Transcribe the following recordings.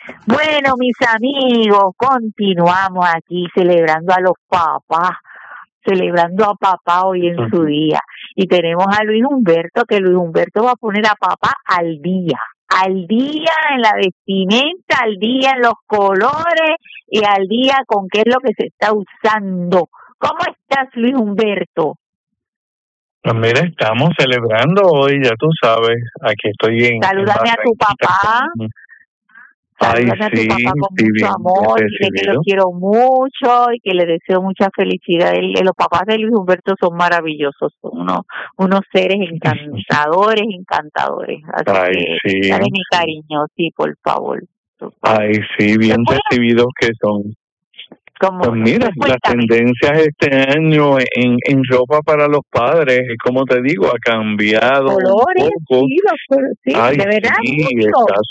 Bueno, mis amigos, continuamos aquí celebrando a los papás, celebrando a papá hoy en su día. Y tenemos a Luis Humberto, que Luis Humberto va a poner a papá al día en la vestimenta, al día en los colores y al día con qué es lo que se está usando. ¿Cómo estás, Luis Humberto? Pues mira, estamos celebrando hoy, ya tú sabes, aquí estoy Salúdame a tu papá. Salúdame a tu sí, papá con sí, mucho bien amor, dile que lo recibido. quiero mucho y que le deseo mucha felicidad. Los papás de Luis Humberto son maravillosos, son unos seres encantadores. Así Ay, que sí, dale mi cariño, sí, por favor. ay, sí, bien Después, recibidos que son. como Pues mira, después las tendencias este año en ropa para los padres, como te digo, ha cambiado un colores, poco. sí, Ay, de verdad, sí, mucho. está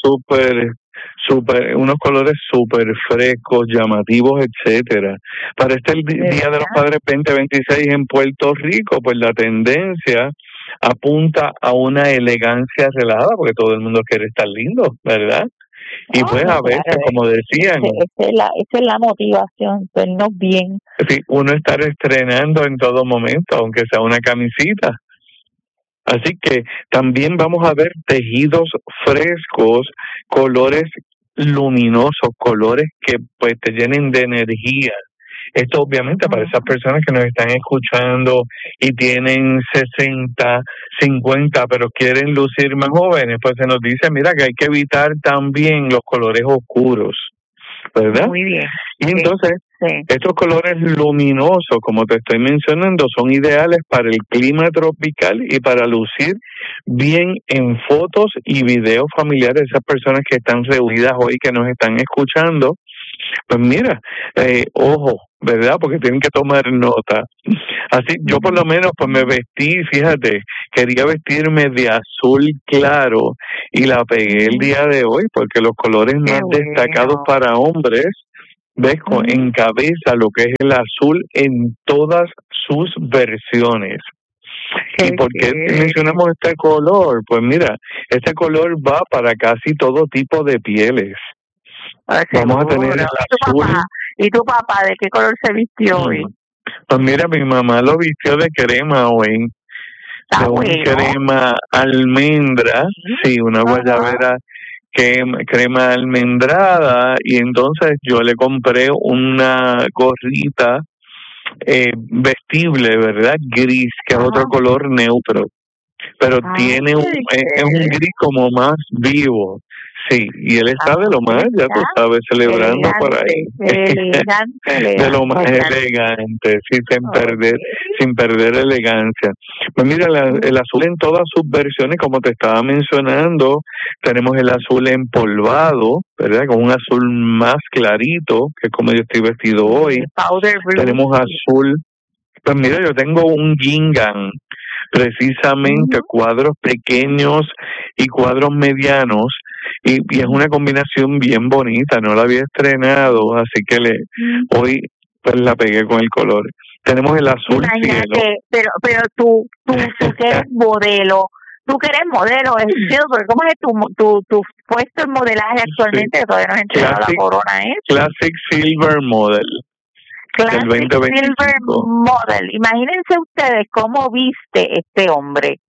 unos colores súper frescos, llamativos, etcétera. Para Día de los Padres 2026 en Puerto Rico, pues la tendencia apunta a una elegancia relajada, porque todo el mundo quiere estar lindo, ¿verdad? Y pues a veces, Claro, como decían, esa es la motivación, vernos bien. sí, uno estar estrenando en todo momento, aunque sea una camisita. Así que también vamos a ver tejidos frescos, colores luminosos, colores que pues te llenen de energía. Esto obviamente para esas personas que nos están escuchando y tienen 60, 50, pero quieren lucir más jóvenes, pues se nos dice, mira, que hay que evitar también los colores oscuros, ¿verdad? Muy bien. Y entonces, estos colores luminosos, como te estoy mencionando, son ideales para el clima tropical y para lucir bien en fotos y videos familiares. Esas personas que están reunidas hoy, que nos están escuchando, pues mira, ojo, ¿verdad? Porque tienen que tomar nota. Así, yo por lo menos pues me vestí, fíjate, quería vestirme de azul claro y la pegué el día de hoy porque los colores más destacados para hombres, ves, encabeza lo que es el azul en todas sus versiones. ¿Y por qué mencionamos este color? Pues mira, este color va para casi todo tipo de pieles. Vamos a tener el azul. ¿Y tu papá de qué color se vistió hoy? Pues mira, mi mamá lo vistió de crema hoy. De un crema almendra, sí, una guayabera crema almendrada, y entonces yo le compré una gorrita vestible, ¿verdad? Gris, que es otro color neutro, pero tiene es un gris como más vivo. Sí, y él está de lo más, ya tú sabes, celebrando por ahí. De lo más elegante, sí, sin perder elegancia. Pues mira, el azul en todas sus versiones, como te estaba mencionando, tenemos el azul empolvado, ¿verdad? Con un azul más clarito, que es como yo estoy vestido hoy. Tenemos azul, pues mira, yo tengo un gingham, precisamente cuadros pequeños y cuadros medianos, y es una combinación bien bonita, no la había estrenado, así que hoy pues la pegué con el color. Tenemos el azul cielo. Pero tú que eres modelo, porque ¿cómo es tu puesto en modelaje actualmente? Todavía no has entregado la corona, Classic Silver Model. Classic Silver Model. Imagínense ustedes cómo viste este hombre.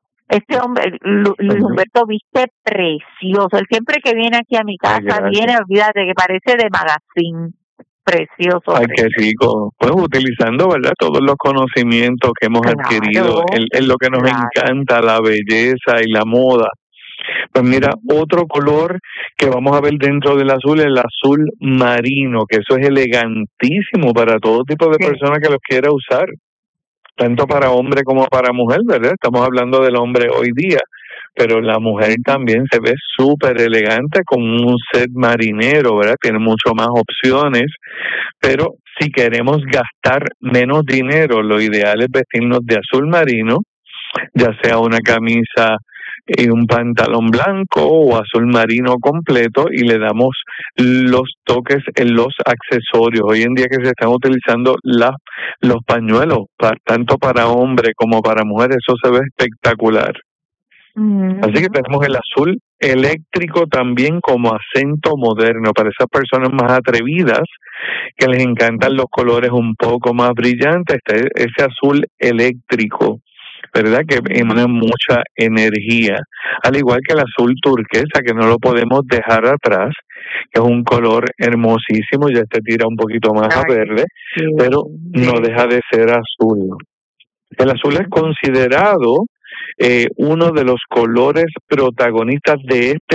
Luis Humberto, viste precioso. Él siempre que viene aquí a mi casa, viene, olvídate, que parece de magazine. Precioso. Ay, qué rico. Pues utilizando, ¿verdad?, todos los conocimientos que hemos adquirido en lo que nos encanta, la belleza y la moda. Pues mira, otro color que vamos a ver dentro del azul es el azul marino, que eso es elegantísimo para todo tipo de personas que los quiera usar, tanto para hombre como para mujer, ¿verdad? Estamos hablando del hombre hoy día, pero la mujer también se ve súper elegante con un set marinero, ¿verdad? Tiene mucho más opciones, pero si queremos gastar menos dinero, lo ideal es vestirnos de azul marino, ya sea una camisa y un pantalón blanco o azul marino completo, y le damos los toques en los accesorios. Hoy en día que se están utilizando los pañuelos, tanto para hombre como para mujer, eso se ve espectacular. Así que tenemos el azul eléctrico también como acento moderno para esas personas más atrevidas que les encantan los colores un poco más brillantes. Ese azul eléctrico, ¿verdad? Que emana mucha energía, al igual que el azul turquesa, que no lo podemos dejar atrás, que es un color hermosísimo, ya tira un poquito más a verde, pero no deja de ser azul. El azul es considerado uno de los colores protagonistas de este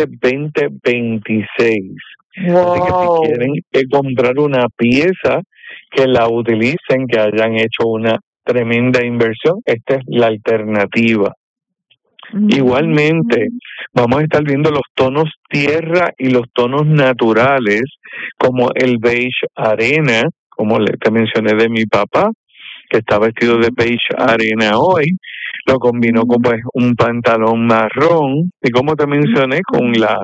2026. Wow. Así que si quieren comprar una pieza que la utilicen, que hayan hecho una tremenda inversión, esta es la alternativa. Igualmente, vamos a estar viendo los tonos tierra y los tonos naturales, como el beige arena, como te mencioné de mi papá, que está vestido de beige arena hoy, lo combinó con pues un pantalón marrón, y como te mencioné, con la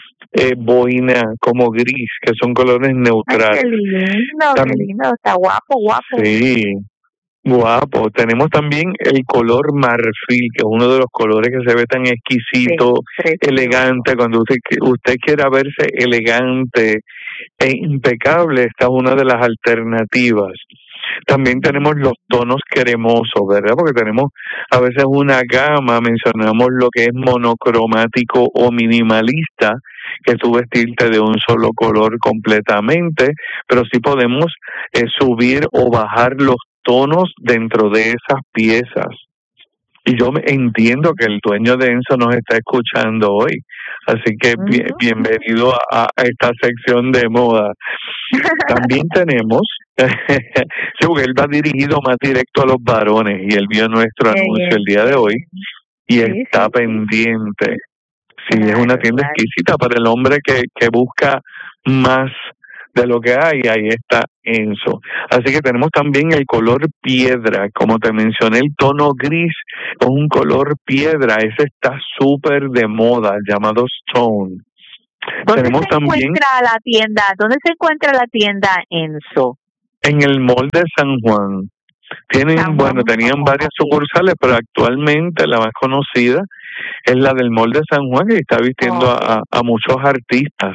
boina como gris, que son colores neutrales. Ay, qué lindo, está guapo. Sí, guapo. Tenemos también el color marfil, que es uno de los colores que se ve tan exquisito, elegante. Cuando usted quiera verse elegante e impecable, esta es una de las alternativas. También tenemos los tonos cremosos, ¿verdad? Porque tenemos a veces una gama, mencionamos lo que es monocromático o minimalista, que tú vestirte de un solo color completamente, pero sí podemos subir o bajar los tonos dentro de esas piezas. Y yo entiendo que el dueño de Enso nos está escuchando hoy, así que bienvenido a esta sección de moda. También tenemos, sí, porque él va dirigido más directo a los varones, y él vio nuestro anuncio el día de hoy y está pendiente. Sí, es una tienda exquisita para el hombre que busca más de lo que hay, ahí está Enso. Así que tenemos también el color piedra, como te mencioné, el tono gris es un color piedra, ese está súper de moda, llamado Stone. Tenemos también ¿Dónde se encuentra la tienda Enso? En el Mall de San Juan. Tenían varias sucursales, pero actualmente la más conocida es la del Mall de San Juan, que está vistiendo a muchos artistas.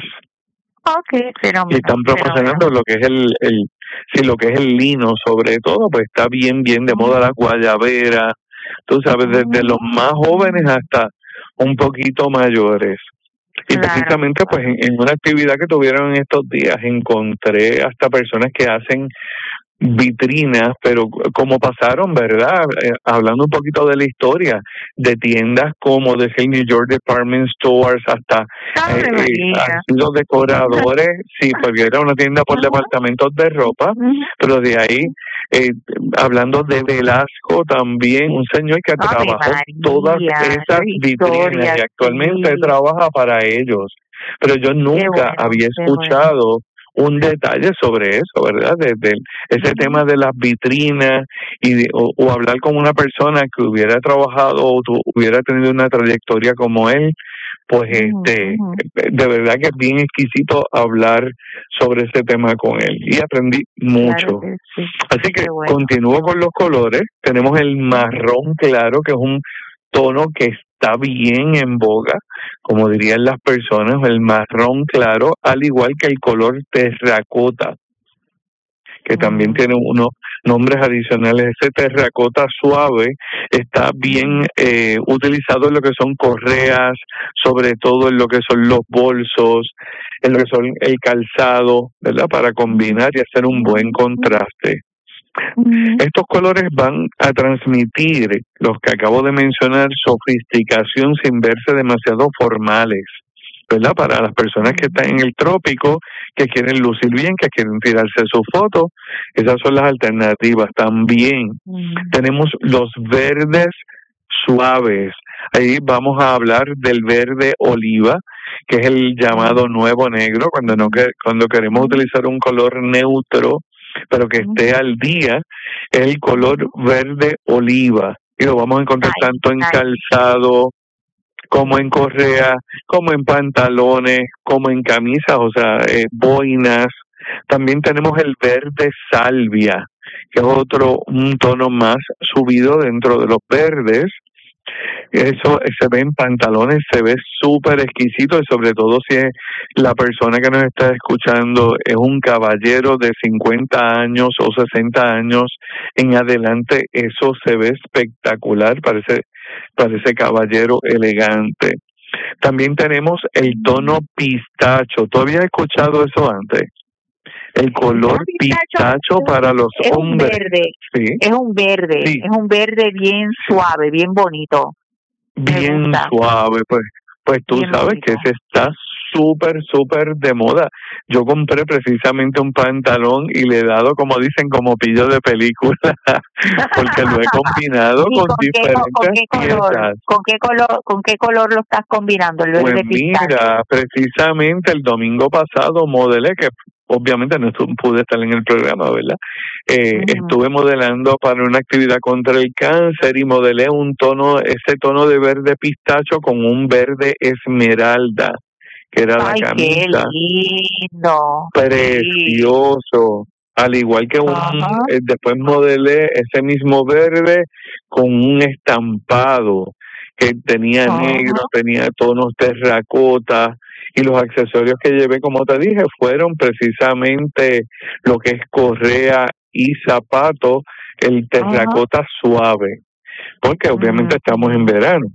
Y están promocionando lo que es lo que es el lino, sobre todo, pues está bien de moda la guayabera, tú sabes, desde los más jóvenes hasta un poquito mayores. Y precisamente pues en una actividad que tuvieron en estos días encontré hasta personas que hacen vitrinas, pero como pasaron, ¿verdad? Hablando un poquito de la historia de tiendas como de New York Department Stores hasta los decoradores, sí, porque era una tienda por departamentos de ropa, pero de ahí, hablando de Velasco también, un señor que trabajó todas esas vitrinas y actualmente trabaja para ellos, pero yo nunca había escuchado un detalle sobre eso, ¿verdad? Desde ese tema de las vitrinas o hablar con una persona que hubiera trabajado o hubiera tenido una trayectoria como él, pues de verdad que es bien exquisito hablar sobre ese tema con él y aprendí mucho. Así que continúo con los colores. Tenemos el marrón claro, que es un tono que está bien en boga, como dirían las personas, el marrón claro, al igual que el color terracota, que también tiene unos nombres adicionales. Ese terracota suave está bien utilizado en lo que son correas, sobre todo en lo que son los bolsos, en lo que son el calzado, ¿verdad? Para combinar y hacer un buen contraste. Estos colores van a transmitir, los que acabo de mencionar, sofisticación sin verse demasiado formales, ¿verdad? Para las personas que están en el trópico, que quieren lucir bien, que quieren tirarse sus fotos, esas son las alternativas. También tenemos los verdes suaves. Ahí vamos a hablar del verde oliva, que es el llamado nuevo negro, cuando queremos utilizar un color neutro, pero que esté al día, es el color verde oliva. Y lo vamos a encontrar tanto en calzado, como en correa, como en pantalones, como en camisas, o sea, boinas. También tenemos el verde salvia, que es un tono más subido dentro de los verdes, Eso se ve en pantalones, se ve súper exquisito, y sobre todo si es la persona que nos está escuchando es un caballero de 50 años o 60 años en adelante, eso se ve espectacular, parece caballero elegante. También tenemos el tono pistacho. ¿Tú habías escuchado eso antes? El color pistacho para los hombres. Sí. Es un verde, sí. Es un verde bien suave, bien bonito. Bien suave, pues tú bien sabes bonito. Que ese está súper de moda. Yo compré precisamente un pantalón y le he dado, como dicen, como pillo de película, porque lo he combinado con diferentes piezas. ¿Con qué color lo estás combinando? El verde pues mira, precisamente el domingo pasado modelé, que obviamente no pude estar en el programa, ¿verdad? Estuve modelando para una actividad contra el cáncer y modelé ese tono de verde pistacho con un verde esmeralda, que era la camisa. ¡Qué lindo! Precioso. Al igual que después modelé ese mismo verde con un estampado que tenía negro, tenía tonos terracota, y los accesorios que llevé, como te dije, fueron precisamente lo que es correa y zapato, el terracota suave, porque obviamente estamos en verano.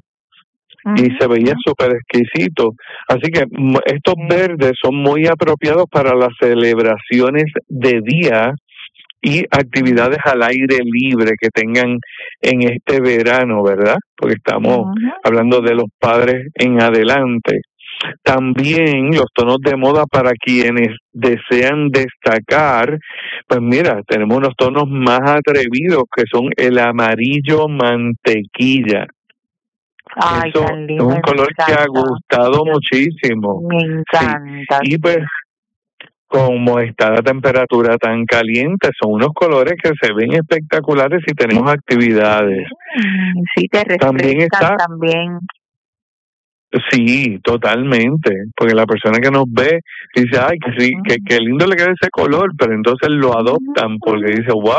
Y se veía súper exquisito. Así que estos verdes son muy apropiados para las celebraciones de día y actividades al aire libre que tengan en este verano, ¿verdad? Porque estamos hablando de los padres en adelante. También los tonos de moda para quienes desean destacar, pues mira, tenemos unos tonos más atrevidos que son el amarillo mantequilla. Ay, eso es un color que ha gustado muchísimo. Me encanta. Sí. Y pues, como está la temperatura tan caliente, son unos colores que se ven espectaculares si tenemos actividades. Sí, te refrescan también. Sí, totalmente, porque la persona que nos ve dice, ay, que sí, que lindo le queda ese color, pero entonces lo adoptan porque dice, wow,